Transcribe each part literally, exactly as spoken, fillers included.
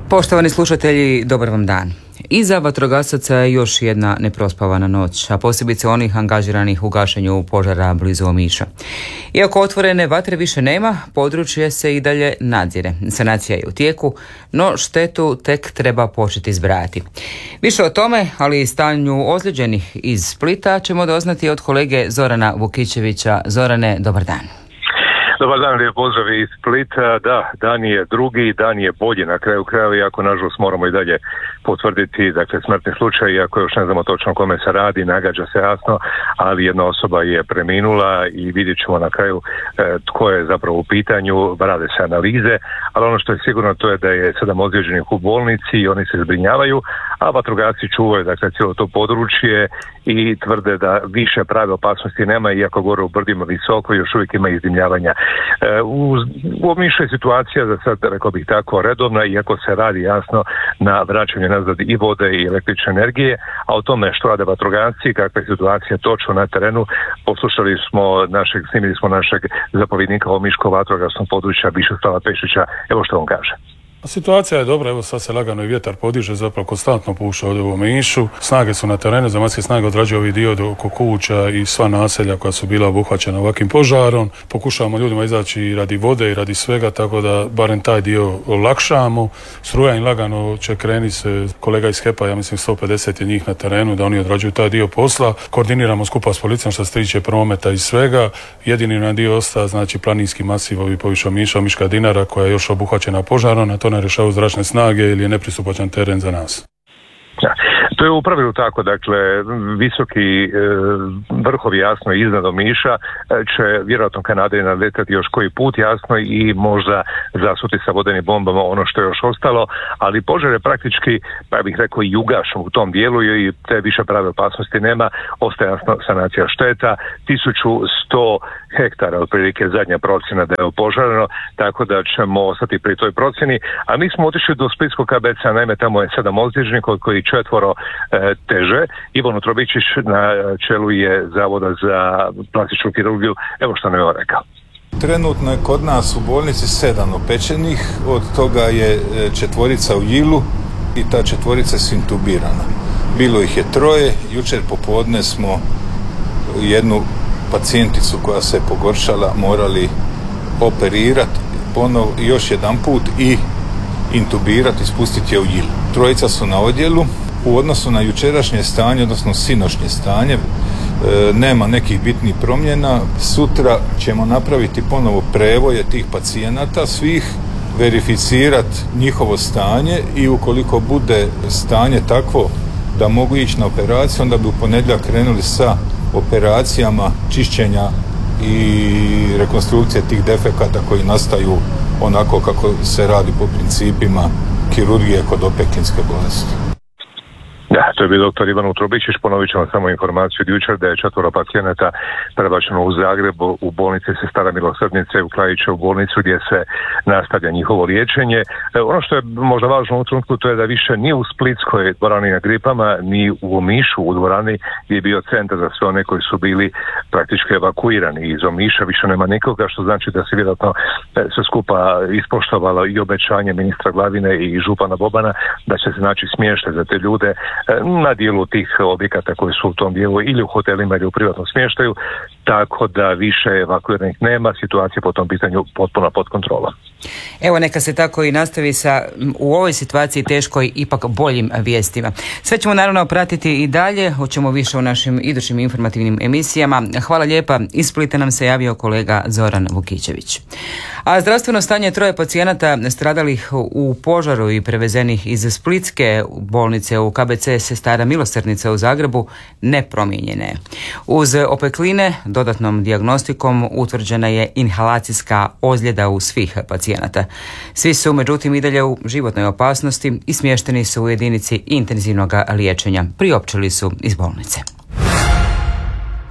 Poštovani slušatelji, dobar vam dan. Iza vatrogasaca je još jedna neprospavana noć, a posebice onih angažiranih u gašenju požara blizu Omiša. Iako otvorene vatre više nema, područje se i dalje nadzire. Sanacija je u tijeku, no štetu tek treba početi zbrajati. Više o tome, ali i stanju ozlijeđenih iz Splita, ćemo doznati od kolege Zorana Vukičevića. Zorane, dobar dan. Dobar dan, lijep pozdrav iz Splita. Da, dan je drugi, dan je bolji na kraju krajeva, iako nažalost moramo i dalje potvrditi, dakle, smrtni slučaj, iako još ne znamo točno kome se radi, nagađa se jasno, ali jedna osoba je preminula i vidjet ćemo na kraju e, tko je zapravo u pitanju, rade se analize, ali ono što je sigurno to je da je sedam ozlijeđenih u bolnici i oni se zbrinjavaju, a vatrogasci čuvaju, dakle, cijelo to područje i tvrde da više prave opasnosti nema, iako gore u brdima visoko još uvijek ima izdimljavanja. E, u, u Omišu je situacija za sad, rekao bih tako, redovna, iako se radi jasno na vraćanju nazad i vode i električne energije, a o tome što rade vatrogasci, kakva je situacija točno na terenu, poslušali smo našeg, snimili smo našeg zapovjednika Omiškog vatrogasnog područja Višeslava Pešića. Evo što on kaže. Situacija je dobra, evo sad se lagano i vjetar podiže, zapravo konstantno puša ovdje u Omišu. Snage su na terenu, zemaljske snage odrađuju ovi dio oko kuća i sva naselja koja su bila obuhvaćena ovakvim požarom. Pokušavamo ljudima izaći i radi vode i radi svega, tako da barem taj dio olakšamo. Struja im lagano će krenuti se, kolega iz H E P-a, ja mislim sto pedeset je njih na terenu, da oni odrađuju taj dio posla. Koordiniramo skupa s policijom što se tiče prometa i svega. Jedini na dio ostaje, znači, planinski masiv ovi poviše Omiša, Omiška Dinara, koja je još obuhvaćena požarom, na to ne rješavaju zračne snage ili je nepristupačan teren za nas. Ja, to je u pravilu tako, dakle, visoki e, vrhovi jasno iznad Omiša e, će vjerojatno Kanade naletati još koji put jasno i možda zasuti sa vodenim bombama ono što je još ostalo, ali požar je praktički, pa bih rekao, i ugašen u tom dijelu i te više prave opasnosti nema, ostaje jasno sanacija šteta, tisuću sto hektara otprilike zadnja procjena da je opožareno, tako da ćemo ostati pri toj procjeni, a mi smo otišli do Splitskog K B C-a, naime tamo je sedam ozlijeđenih, od koji četvoro e, teže. Ivan Trobičić na čelu je Zavoda za plastičnu kirurgiju. Evo što nam je rekao. Trenutno je kod nas u bolnici sedam opečenih, od toga je četvorica u Jilu i ta četvorica su intubirana. Bilo ih je troje, jučer popodne smo jednu pacijenticu koja se pogoršala morali operirati ponovo još jedan put i intubirati i spustiti je u Jil. Trojica su na odjelu. U odnosu na jučerašnje stanje, odnosno sinošnje stanje, e, nema nekih bitnih promjena. Sutra ćemo napraviti ponovo prevoje tih pacijenata svih, verificirati njihovo stanje i ukoliko bude stanje takvo da mogu ići na operaciju, onda bi u ponedjeljak krenuli sa operacijama čišćenja i rekonstrukcije tih defekata koji nastaju onako kako se radi po principima kirurgije kod opekinske bolesti. Da, to je bio doktor Ivan Trobičić. Ponovit ćemo samo informaciju od jučer da je četvoro pacijenata prebačeno u Zagreb u bolnici Sestara milosrdnice u Klajićevu bolnicu gdje se nastavlja njihovo liječenje. E, ono što je možda važno u trenutku to je da više ni u Splitskoj dvorani na Gripama, ni u Omišu u dvorani gdje je bio centar za sve one koji su bili praktički evakuirani iz Omiša, više nema nikoga, što znači da se vjerojatno sve skupa ispoštovalo i obećanje ministra Glavine i župana Bobana da će se naći smještaj za te ljude na dijelu tih objekata koji su u tom dijelu ili u hotelima ili u privatnom smještaju, tako da više evakuiranih nema, situacija po tom pitanju potpuno pod kontrolom. Evo, neka se tako i nastavi sa u ovoj situaciji teškoj ipak boljim vijestima. Sve ćemo naravno pratiti i dalje, hoćemo više u našim idućim informativnim emisijama. Hvala lijepa, iz Splita nam se javio kolega Zoran Vukičević. A zdravstveno stanje troje pacijenata stradalih u požaru i prevezenih iz Splitske bolnice u K B C Sestara milosrdnica u Zagrebu nepromijenjene. Uz opekline dodatnom dijagnostikom utvrđena je inhalacijska ozljeda u svih pacijenata. Svi su međutim i dalje u životnoj opasnosti i smješteni su u jedinici intenzivnog liječenja. Priopćili su iz bolnice.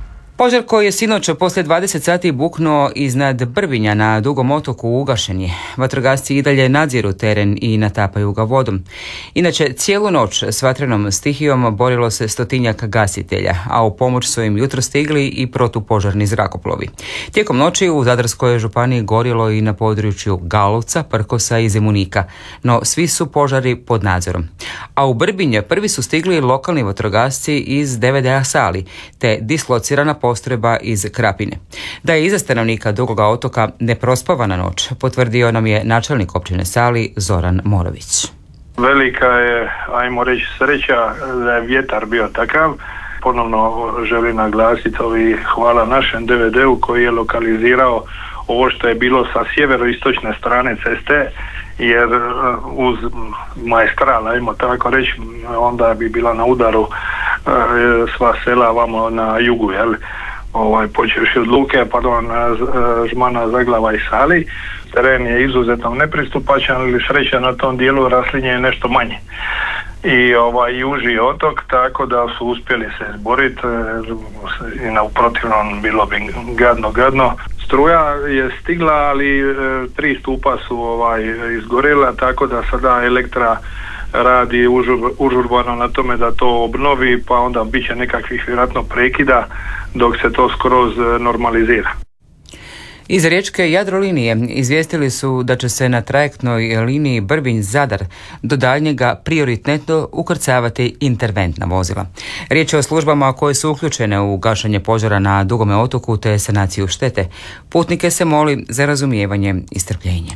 Požar koji je sinoć poslije dvadeset sati buknuo iznad Brbinja na Dugom otoku ugašen je. Vatrogasci i dalje nadziru teren i natapaju ga vodom. Inače, cijelu noć s vatrenom stihijom borilo se stotinjak gasitelja, a u pomoć su im jutro stigli i protupožarni zrakoplovi. Tijekom noći u Zadarskoj županiji gorilo i na području Galovca, Prkosa i Zemunika, no svi su požari pod nadzorom. A u Brbinje prvi su stigli lokalni vatrogasci iz D V D-a Sali, te dislocirana postrojba iz Krapine. Da je iza stanovnika Dugoga otoka neprospavana noć, potvrdio nam je načelnik općine Sali Zoran Morović. Velika je, ajmo reći, sreća da je vjetar bio takav. Ponovno želim naglasiti ovi hvala našem D V D-u koji je lokalizirao ovo što je bilo sa sjeveroistočne strane ceste, jer uz Maestral, ajmo tako reći, onda bi bila na udaru sva sela vamo na jugu, jel? Ovaj, počevši od Luke, pardon, Žmana, Zaglava i Sali. Teren je izuzetno nepristupačan, ali sreća na tom dijelu raslinje je nešto manje. I ovaj juži otok, tako da su uspjeli se izboriti i na protivnom bilo bi gadno, gadno. Struja je stigla, ali e, tri stupa su ovaj izgorela, tako da sada Elektra radi užur, užurbano na tome da to obnovi, pa onda bit će nekakvih vjerojatno prekida dok se to skroz normalizira. Iz riječke Jadrolinije izvijestili su da će se na trajektnoj liniji Brbinj-Zadar do daljnjega prioritetno ukrcavati interventna vozila. Riječ je o službama koje su uključene u gašenje požara na Dugome otoku te sanaciju štete. Putnike se moli za razumijevanje i strpljenje.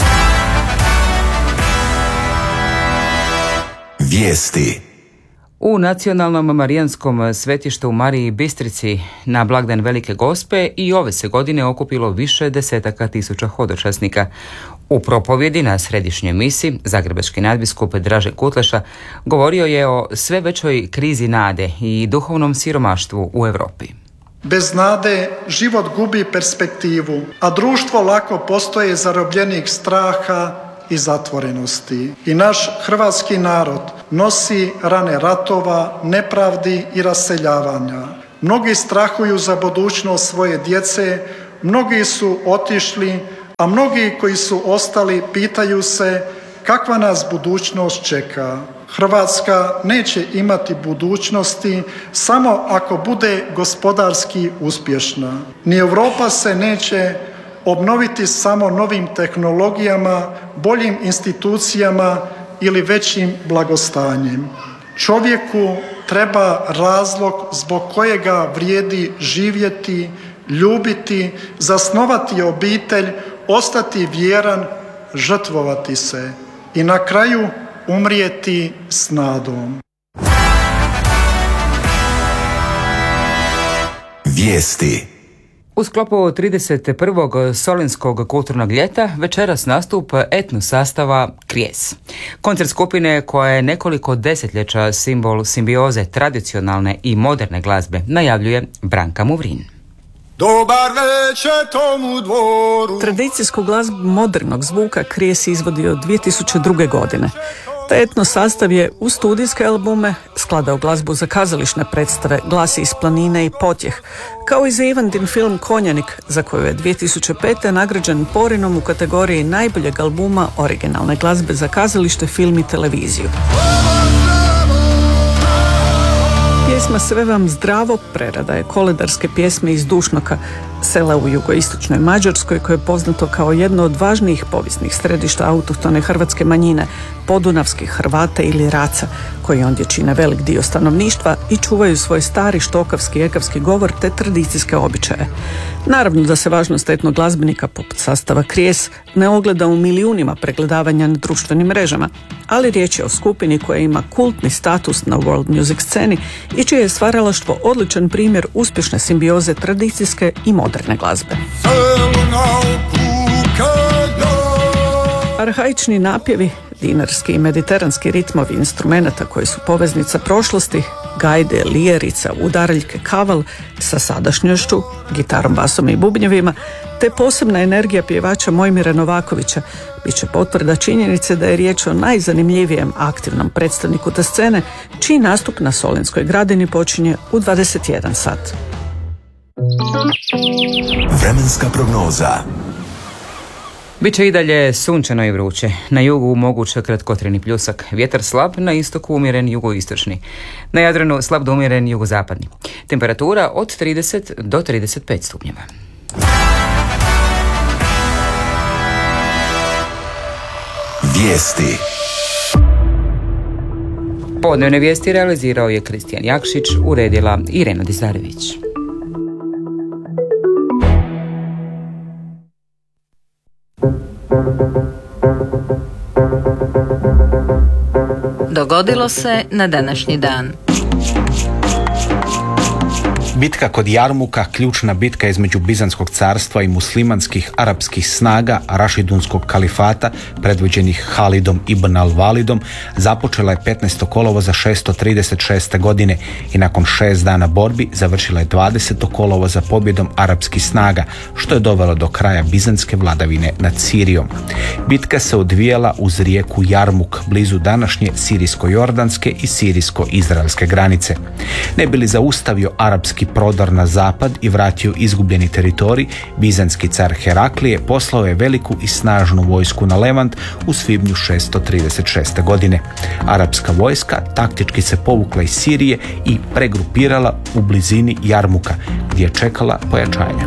Vijesti. U nacionalnom marijanskom svetištu u Mariji Bistrici na blagdan Velike Gospe i ove se godine okupilo više desetaka tisuća hodočasnika. U propovjedi na središnjoj misi zagrebački nadbiskup Draže Kutleša govorio je o sve većoj krizi nade i duhovnom siromaštvu u Europi. Bez nade život gubi perspektivu, a društvo lako postaje zarobljenik straha i zatvorenosti. I naš hrvatski narod nosi rane ratova, nepravdi i raseljavanja. Mnogi strahuju za budućnost svoje djece, mnogi su otišli, a mnogi koji su ostali pitaju se kakva nas budućnost čeka. Hrvatska neće imati budućnosti samo ako bude gospodarski uspješna. Ni Europa se neće obnoviti samo novim tehnologijama, boljim institucijama ili većim blagostanjem. Čovjeku treba razlog zbog kojega vrijedi živjeti, ljubiti, zasnovati obitelj, ostati vjeran, žrtvovati se i na kraju umrijeti s nadom. Vijesti. U sklopu trideset prvog Solinskog kulturnog ljeta večeras nastup etno sastava Krijes. Koncert skupine koja je nekoliko desetljeća simbol simbioze tradicionalne i moderne glazbe najavljuje Branka Muvrin. Dobar večer tomu dvoru. Tradicijsku glazbu modernog zvuka Krijes izvodio dvije tisuće druge. godine. Taj etno sastav je u studijske albume skladao glazbu za kazališne predstave Glasi iz planine i Potjeh, kao i za Ivandin film Konjanik, za koju je dvije tisuće pete. nagrađen Porinom u kategoriji najboljeg albuma originalne glazbe za kazalište, film i televiziju. Pjesma Sve vam zdravo prerada je koledarske pjesme iz Dušnoka, sela u jugoistočnoj Mađarskoj, koje je poznato kao jedno od važnijih povijesnih središta autohtone hrvatske manjine, podunavskih Hrvata ili Raca, koji ondje čine velik dio stanovništva i čuvaju svoj stari štokavski ekavski govor te tradicijske običaje. Naravno da se važnost etnog glazbenika poput sastava Krijes ne ogleda u milijunima pregledavanja na društvenim mrežama, ali riječ je o skupini koja ima kultni status na world music sceni i čije je stvaralaštvo odličan primjer uspješne simbioze tradicijske i moderne glazbe. Arhaični napjevi, dinarski i mediteranski ritmovi instrumenata koji su poveznica prošlosti, gajde, lijerica, udaraljke, kaval sa sadašnjošću, gitarom, basom i bubnjevima, te posebna energija pjevača Mojmira Novakovića bit će potvrda činjenice da je riječ o najzanimljivijem aktivnom predstavniku te scene, čiji nastup na Solinskoj gradini počinje u dvadeset jedan sat. Vremenska prognoza. Biće i dalje sunčano i vruće. Na jugu moguće kratkotrajni pljusak. Vjetar slab, na istoku umjeren jugoistočni. Na Jadranu slab do umjeren jugozapadni. Temperatura od trideset do trideset pet stupnjeva. Vijesti. Podnevne vijesti realizirao je Kristijan Jakšić, uredila Irena Dizarević. Dogodilo se na današnji dan. Bitka kod Jarmuka, ključna bitka između Bizantskog carstva i muslimanskih arapskih snaga Rašidunskog kalifata, predvođenih Halidom ibn al-Walidom, započela je petnaestog kolovoza šesto trideset šeste. godine i nakon šest dana borbi završila je dvadesetog kolovoza pobjedom arapskih snaga, što je dovelo do kraja bizantske vladavine nad Sirijom. Bitka se odvijala uz rijeku Jarmuk, blizu današnje sirijsko-jordanske i sirijsko-izraelske granice. Ne bi li zaustavio arapski prodor na zapad i vratio izgubljeni teritorij, bizantski car Heraklije poslao je veliku i snažnu vojsku na Levant u svibnju šesto trideset šeste. godine. Arapska vojska taktički se povukla iz Sirije i pregrupirala u blizini Jarmuka, gdje je čekala pojačanja.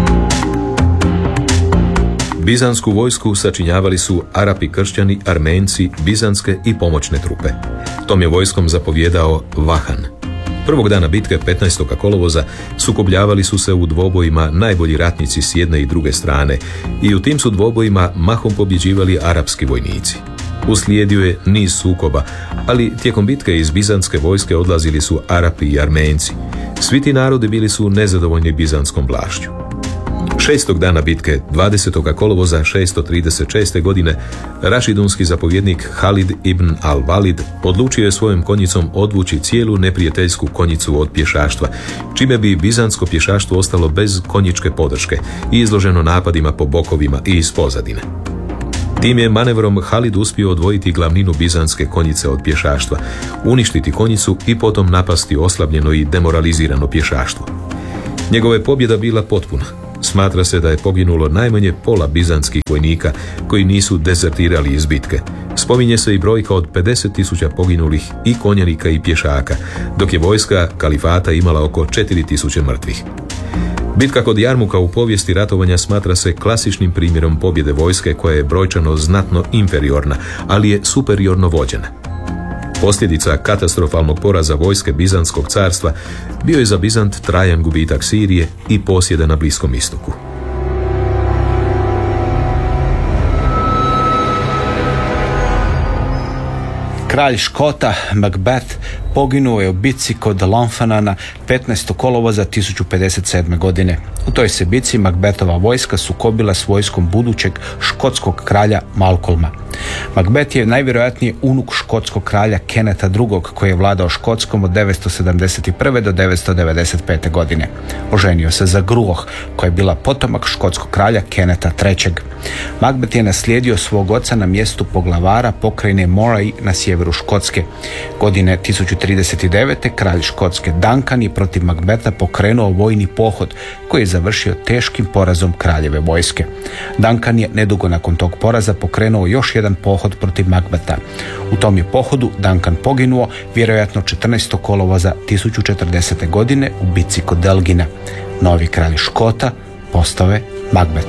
Bizansku vojsku sačinjavali su Arapi kršćani, Armenci, bizantske i pomoćne trupe. Tom je vojskom zapovjedao Vahan. Prvog dana bitke petnaestog kolovoza sukobljavali su se u dvobojima najbolji ratnici s jedne i druge strane i u tim su dvobojima mahom pobjeđivali arapski vojnici. Uslijedio je niz sukoba, ali tijekom bitke iz bizantske vojske odlazili su Arapi i Armenci. Svi ti narodi bili su nezadovoljni bizanskom vlašću. Šestog dana bitke, dvadesetog kolovoza šesto trideset šeste. godine, rašidunski zapovjednik Halid ibn al-Walid odlučio je svojom konjicom odvući cijelu neprijateljsku konjicu od pješaštva, čime bi bizantsko pješaštvo ostalo bez konjičke podrške i izloženo napadima po bokovima i iz pozadine. Tim je manevrom Halid uspio odvojiti glavninu bizantske konjice od pješaštva, uništiti konjicu i potom napasti oslabljeno i demoralizirano pješaštvo. Njegova je pobjeda bila potpuna. Smatra se da je poginulo najmanje pola bizantskih vojnika koji nisu dezertirali iz bitke. Spominje se i brojka od pedeset tisuća poginulih i konjanika i pješaka, dok je vojska kalifata imala oko četiri tisuće mrtvih. Bitka kod Jarmuka u povijesti ratovanja smatra se klasičnim primjerom pobjede vojske koja je brojčano znatno inferiorna, ali je superiorno vođena. Posljedica katastrofalnog poraza vojske Bizantskog carstva bio je za Bizant trajan gubitak Sirije i posjeda na Bliskom istoku. Kralj Škota, Macbeth, poginuo je u bitci kod Lonfanana petnaestog kolovoza tisuću pedeset sedme. godine. U toj se bitci Macbethova vojska sukobila s vojskom budućeg škotskog kralja Malcolma. Macbeth je najvjerojatnije unuk škotskog kralja Keneta drugog. koji je vladao Škotskom od devetsto sedamdeset prve. do devetsto devedeset pete. godine. Oženio se za Gruoh, koja je bila potomak škotskog kralja Keneta trećeg. Macbeth je naslijedio svog oca na mjestu poglavara pokrajine Moray na sjeveru Škotske. Godine tisuću trideset devete. kralj Škotske Duncan je protiv Macbetha pokrenuo vojni pohod koji je završio teškim porazom kraljeve vojske. Duncan je nedugo nakon tog poraza pokrenuo još jedan pohod protiv Macbetha. U tom je pohodu Duncan poginuo, vjerojatno četrnaestog kolovoza tisuću četrdesete. godine u bitci kod Elgina. Novi kralj Škota postao je Macbeth.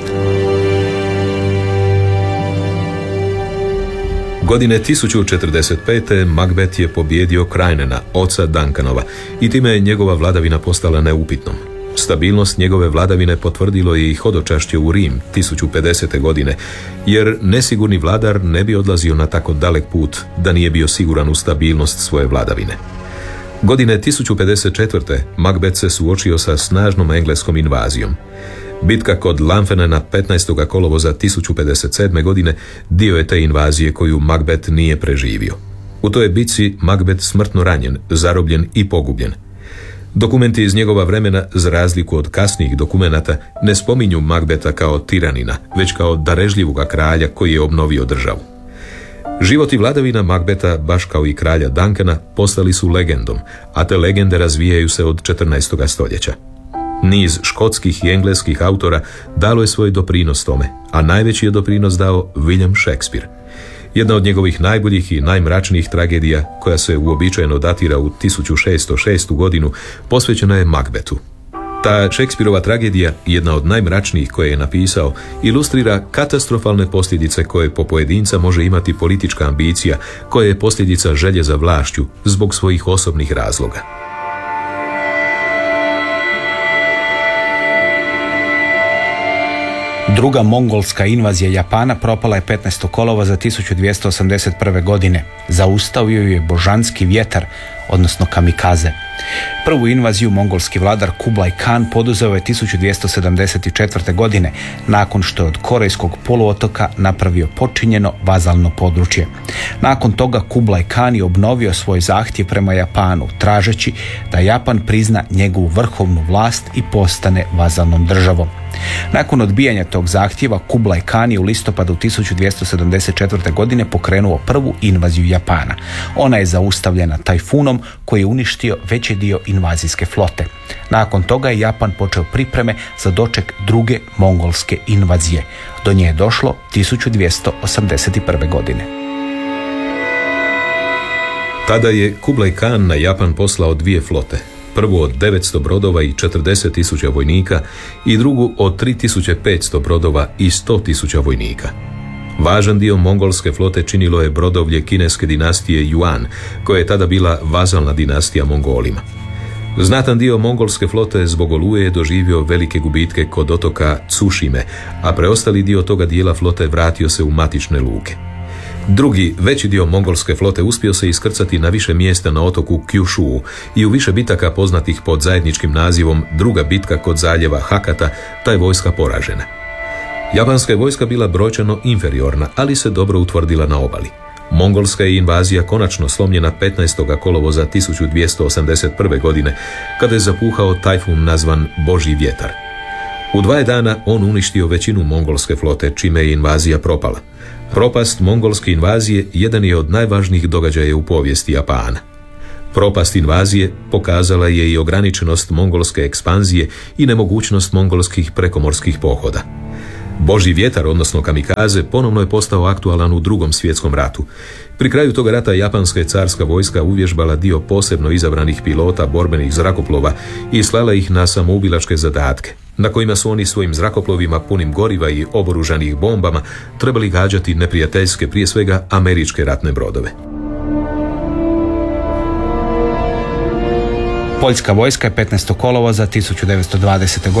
Godine tisuću četrdeset pete. Macbeth je pobjedio Krajnena, oca Duncanova, i time je njegova vladavina postala neupitnom. Stabilnost njegove vladavine potvrdilo je i hodočašće u Rim tisuću pedesete. godine, jer nesigurni vladar ne bi odlazio na tako dalek put da nije bio siguran u stabilnost svoje vladavine. Godine tisuću pedeset četvrte. Macbeth se suočio sa snažnom engleskom invazijom. Bitka kod Lanfenena petnaestog kolovoza tisuću pedeset sedme. godine dio je te invazije koju Macbeth nije preživio. U toj bitci Macbeth smrtno ranjen, zarobljen i pogubljen. Dokumenti iz njegova vremena, za razliku od kasnijih dokumenata, ne spominju Macbetha kao tiranina, već kao darežljivoga kralja koji je obnovio državu. Život i vladavina Macbetha, baš kao i kralja Duncana, postali su legendom, a te legende razvijaju se od četrnaestog stoljeća. Niz škotskih i engleskih autora dalo je svoj doprinos tome, a najveći je doprinos dao William Shakespeare. Jedna od njegovih najboljih i najmračnijih tragedija, koja se uobičajeno datira u tisuću šessto šestu godinu, posvećena je Macbethu. Ta Shakespearova tragedija, jedna od najmračnijih koje je napisao, ilustrira katastrofalne posljedice koje po pojedinca može imati politička ambicija, koja je posljedica želje za vlašću zbog svojih osobnih razloga. Druga mongolska invazija Japana propala je petnaestog kolovoza tisuću dvjesto osamdeset prve. godine. Zaustavio ju je božanski vjetar, odnosno kamikaze. Prvu invaziju mongolski vladar Kublai Khan poduzeo je tisuću dvjesto sedamdeset četvrte. godine, nakon što je od Korejskog poluotoka napravio počinjeno vazalno područje. Nakon toga Kublai Khan je obnovio svoj zahtjev prema Japanu, tražeći da Japan prizna njegovu vrhovnu vlast i postane vazalnom državom. Nakon odbijanja tog zahtjeva, Kublai Khan je u listopadu tisuću dvjesto sedamdeset četvrte. godine pokrenuo prvu invaziju Japana. Ona je zaustavljena tajfunom koji je uništio veći dio invazijske flote. Nakon toga je Japan počeo pripreme za doček druge mongolske invazije. Do nje je došlo tisuću dvjesto osamdeset prve. godine. Tada je Kublai Khan na Japan poslao dvije flote. Prvu od devetsto brodova i četrdeset tisuća vojnika i drugu od tri tisuće petsto brodova i sto tisuća vojnika. Važan dio mongolske flote činilo je brodovlje kineske dinastije Yuan, koja je tada bila vazalna dinastija Mongolima. Znatan dio mongolske flote zbog oluje je doživio velike gubitke kod otoka Tsushime, a preostali dio toga dijela flote vratio se u matične luke. Drugi, veći dio mongolske flote uspio se iskrcati na više mjesta na otoku Kyushu i u više bitaka poznatih pod zajedničkim nazivom Druga bitka kod zaljeva Hakata, ta je vojska poražena. Japanska je vojska bila brojčano inferiorna, ali se dobro utvrdila na obali. Mongolska je invazija konačno slomljena petnaestog kolovoza tisuću dvjesto osamdeset prve. godine, kada je zapuhao tajfun nazvan Božji vjetar. U dva je dana on uništio većinu mongolske flote, čime je invazija propala. Propast mongolske invazije jedan je od najvažnijih događaja u povijesti Japana. Propast invazije pokazala je i ograničenost mongolske ekspanzije i nemogućnost mongolskih prekomorskih pohoda. Božji vjetar, odnosno kamikaze, ponovno je postao aktualan u Drugom svjetskom ratu. Pri kraju toga rata japanska je carska vojska uvježbala dio posebno izabranih pilota borbenih zrakoplova i slala ih na samoubilačke zadatke, na kojima su oni svojim zrakoplovima punim goriva i oboružanih bombama trebali gađati neprijateljske, prije svega američke ratne brodove. Poljska vojska je petnaestog kolovoza tisuću devetsto dvadesete.